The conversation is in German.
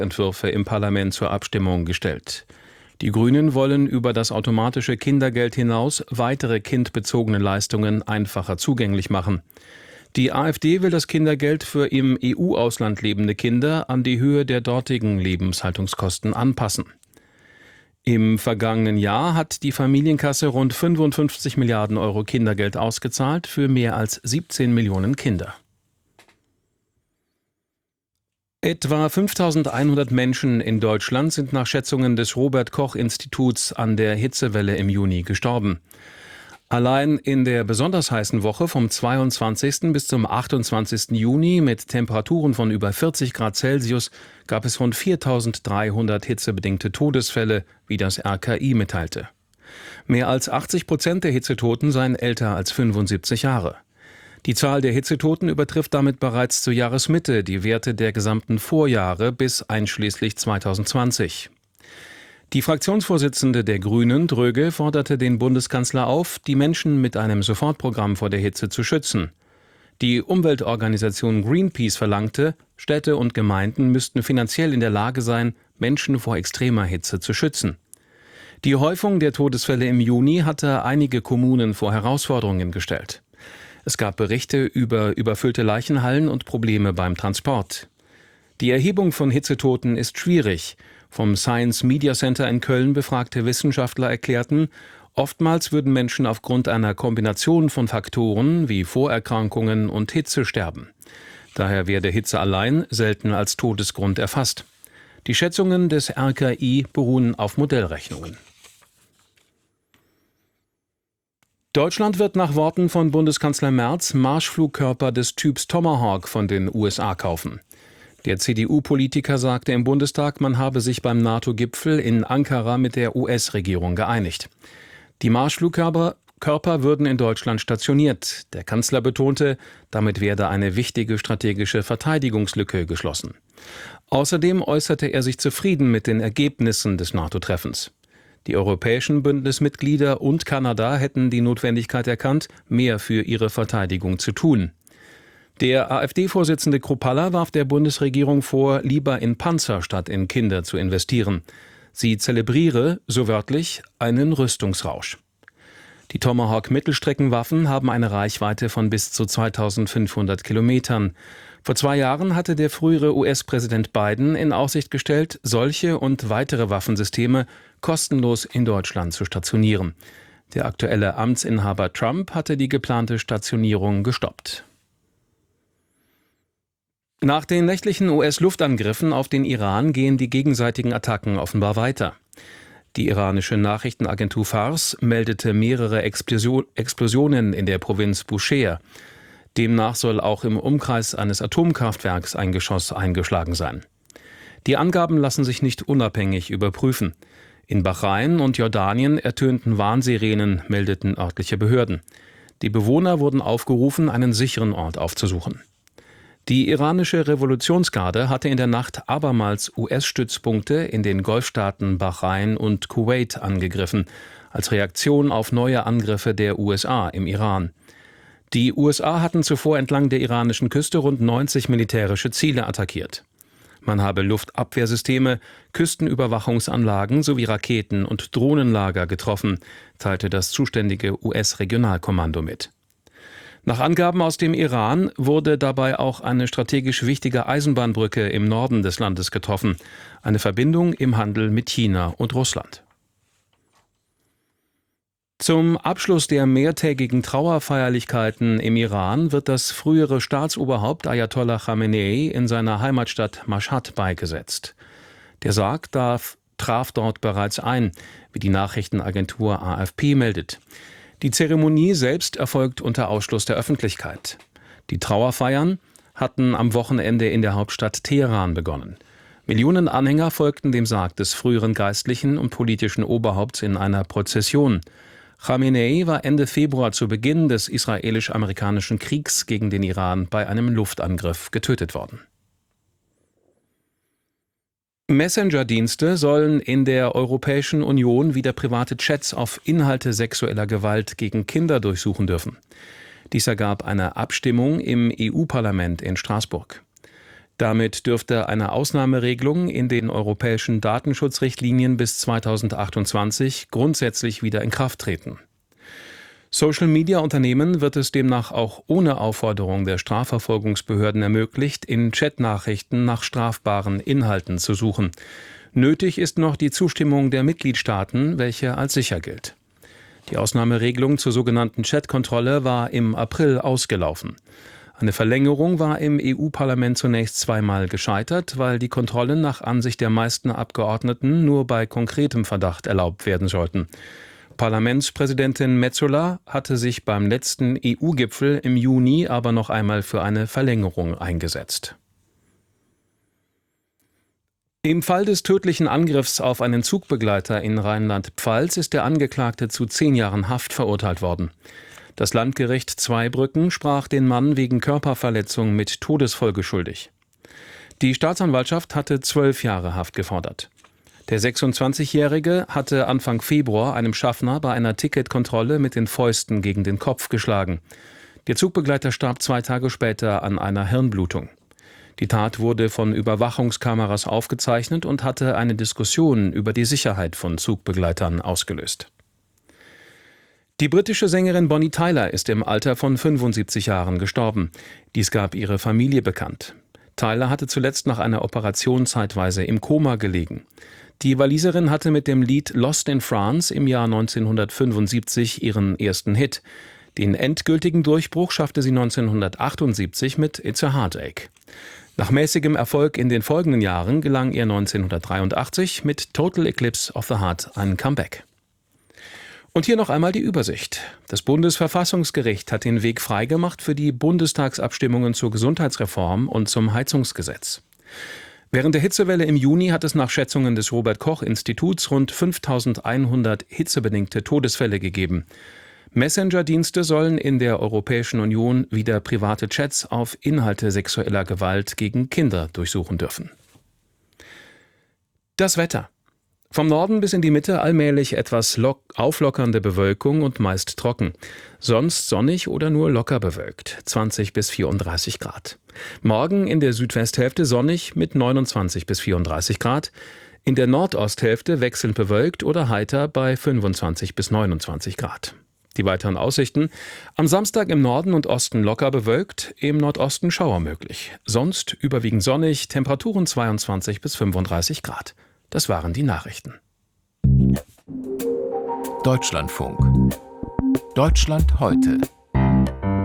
Entwürfe im Parlament zur Abstimmung gestellt. Die Grünen wollen über das automatische Kindergeld hinaus weitere kindbezogene Leistungen einfacher zugänglich machen. Die AfD will das Kindergeld für im EU-Ausland lebende Kinder an die Höhe der dortigen Lebenshaltungskosten anpassen. Im vergangenen Jahr hat die Familienkasse rund 55 Milliarden Euro Kindergeld ausgezahlt für mehr als 17 Millionen Kinder. Etwa 5.100 Menschen in Deutschland sind nach Schätzungen des Robert-Koch-Instituts an der Hitzewelle im Juni gestorben. Allein in der besonders heißen Woche vom 22. bis zum 28. Juni mit Temperaturen von über 40 Grad Celsius gab es rund 4.300 hitzebedingte Todesfälle, wie das RKI mitteilte. Mehr als 80% der Hitzetoten seien älter als 75 Jahre. Die Zahl der Hitzetoten übertrifft damit bereits zur Jahresmitte die Werte der gesamten Vorjahre bis einschließlich 2020. Die Fraktionsvorsitzende der Grünen, Dröge, forderte den Bundeskanzler auf, die Menschen mit einem Sofortprogramm vor der Hitze zu schützen. Die Umweltorganisation Greenpeace verlangte, Städte und Gemeinden müssten finanziell in der Lage sein, Menschen vor extremer Hitze zu schützen. Die Häufung der Todesfälle im Juni hatte einige Kommunen vor Herausforderungen gestellt. Es gab Berichte über überfüllte Leichenhallen und Probleme beim Transport. Die Erhebung von Hitzetoten ist schwierig. Vom Science Media Center in Köln befragte Wissenschaftler erklärten, oftmals würden Menschen aufgrund einer Kombination von Faktoren wie Vorerkrankungen und Hitze sterben. Daher werde Hitze allein selten als Todesgrund erfasst. Die Schätzungen des RKI beruhen auf Modellrechnungen. Deutschland wird nach Worten von Bundeskanzler Merz Marschflugkörper des Typs Tomahawk von den USA kaufen. Der CDU-Politiker sagte im Bundestag, man habe sich beim NATO-Gipfel in Ankara mit der US-Regierung geeinigt. Die Marschflugkörper würden in Deutschland stationiert. Der Kanzler betonte, damit werde eine wichtige strategische Verteidigungslücke geschlossen. Außerdem äußerte er sich zufrieden mit den Ergebnissen des NATO-Treffens. Die europäischen Bündnismitglieder und Kanada hätten die Notwendigkeit erkannt, mehr für ihre Verteidigung zu tun. Der AfD-Vorsitzende Kruppalla warf der Bundesregierung vor, lieber in Panzer statt in Kinder zu investieren. Sie zelebriere, so wörtlich, einen Rüstungsrausch. Die Tomahawk-Mittelstreckenwaffen haben eine Reichweite von bis zu 2.500 Kilometern. Vor 2 Jahren hatte der frühere US-Präsident Biden in Aussicht gestellt, solche und weitere Waffensysteme kostenlos in Deutschland zu stationieren. Der aktuelle Amtsinhaber Trump hatte die geplante Stationierung gestoppt. Nach den nächtlichen US-Luftangriffen auf den Iran gehen die gegenseitigen Attacken offenbar weiter. Die iranische Nachrichtenagentur Fars meldete mehrere Explosionen in der Provinz Bushehr. Demnach soll auch im Umkreis eines Atomkraftwerks ein Geschoss eingeschlagen sein. Die Angaben lassen sich nicht unabhängig überprüfen. In Bahrain und Jordanien ertönten Warnsirenen, meldeten örtliche Behörden. Die Bewohner wurden aufgerufen, einen sicheren Ort aufzusuchen. Die iranische Revolutionsgarde hatte in der Nacht abermals US-Stützpunkte in den Golfstaaten Bahrain und Kuwait angegriffen, als Reaktion auf neue Angriffe der USA im Iran. Die USA hatten zuvor entlang der iranischen Küste rund 90 militärische Ziele attackiert. Man habe Luftabwehrsysteme, Küstenüberwachungsanlagen sowie Raketen- und Drohnenlager getroffen, teilte das zuständige US-Regionalkommando mit. Nach Angaben aus dem Iran wurde dabei auch eine strategisch wichtige Eisenbahnbrücke im Norden des Landes getroffen, eine Verbindung im Handel mit China und Russland. Zum Abschluss der mehrtägigen Trauerfeierlichkeiten im Iran wird das frühere Staatsoberhaupt Ayatollah Khamenei in seiner Heimatstadt Mashhad beigesetzt. Der Sarg traf dort bereits ein, wie die Nachrichtenagentur AFP meldet. Die Zeremonie selbst erfolgt unter Ausschluss der Öffentlichkeit. Die Trauerfeiern hatten am Wochenende in der Hauptstadt Teheran begonnen. Millionen Anhänger folgten dem Sarg des früheren geistlichen und politischen Oberhaupts in einer Prozession. Khamenei war Ende Februar zu Beginn des israelisch-amerikanischen Kriegs gegen den Iran bei einem Luftangriff getötet worden. Messenger-Dienste sollen in der Europäischen Union wieder private Chats auf Inhalte sexueller Gewalt gegen Kinder durchsuchen dürfen. Dies ergab eine Abstimmung im EU-Parlament in Straßburg. Damit dürfte eine Ausnahmeregelung in den europäischen Datenschutzrichtlinien bis 2028 grundsätzlich wieder in Kraft treten. Social-Media-Unternehmen wird es demnach auch ohne Aufforderung der Strafverfolgungsbehörden ermöglicht, in Chatnachrichten nach strafbaren Inhalten zu suchen. Nötig ist noch die Zustimmung der Mitgliedstaaten, welche als sicher gilt. Die Ausnahmeregelung zur sogenannten Chatkontrolle war im April ausgelaufen. Eine Verlängerung war im EU-Parlament zunächst zweimal gescheitert, weil die Kontrollen nach Ansicht der meisten Abgeordneten nur bei konkretem Verdacht erlaubt werden sollten. Parlamentspräsidentin Metsola hatte sich beim letzten EU-Gipfel im Juni aber noch einmal für eine Verlängerung eingesetzt. Im Fall des tödlichen Angriffs auf einen Zugbegleiter in Rheinland-Pfalz ist der Angeklagte zu 10 Jahren Haft verurteilt worden. Das Landgericht Zweibrücken sprach den Mann wegen Körperverletzung mit Todesfolge schuldig. Die Staatsanwaltschaft hatte 12 Jahre Haft gefordert. Der 26-Jährige hatte Anfang Februar einem Schaffner bei einer Ticketkontrolle mit den Fäusten gegen den Kopf geschlagen. Der Zugbegleiter starb 2 Tage später an einer Hirnblutung. Die Tat wurde von Überwachungskameras aufgezeichnet und hatte eine Diskussion über die Sicherheit von Zugbegleitern ausgelöst. Die britische Sängerin Bonnie Tyler ist im Alter von 75 Jahren gestorben. Dies gab ihre Familie bekannt. Tyler hatte zuletzt nach einer Operation zeitweise im Koma gelegen. Die Waliserin hatte mit dem Lied Lost in France im Jahr 1975 ihren ersten Hit. Den endgültigen Durchbruch schaffte sie 1978 mit It's a Heartache. Nach mäßigem Erfolg in den folgenden Jahren gelang ihr 1983 mit Total Eclipse of the Heart ein Comeback. Und hier noch einmal die Übersicht. Das Bundesverfassungsgericht hat den Weg freigemacht für die Bundestagsabstimmungen zur Gesundheitsreform und zum Heizungsgesetz. Während der Hitzewelle im Juni hat es nach Schätzungen des Robert-Koch-Instituts rund 5.100 hitzebedingte Todesfälle gegeben. Messenger-Dienste sollen in der Europäischen Union wieder private Chats auf Inhalte sexueller Gewalt gegen Kinder durchsuchen dürfen. Das Wetter. Vom Norden bis in die Mitte allmählich etwas auflockernde Bewölkung und meist trocken. Sonst sonnig oder nur locker bewölkt, 20 bis 34 Grad. Morgen in der Südwesthälfte sonnig mit 29 bis 34 Grad. In der Nordosthälfte wechselnd bewölkt oder heiter bei 25 bis 29 Grad. Die weiteren Aussichten: am Samstag im Norden und Osten locker bewölkt, im Nordosten Schauer möglich. Sonst überwiegend sonnig, Temperaturen 22 bis 35 Grad. Das waren die Nachrichten. Deutschlandfunk. Deutschland heute.